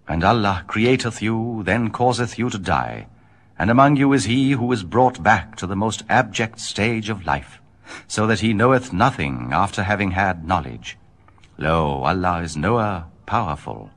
And Allah createth you, then causeth you to die, and among you is he who is brought back to the most abject stage of life, so that he knoweth nothing after having had knowledge. Lo, Allah is knower, powerful.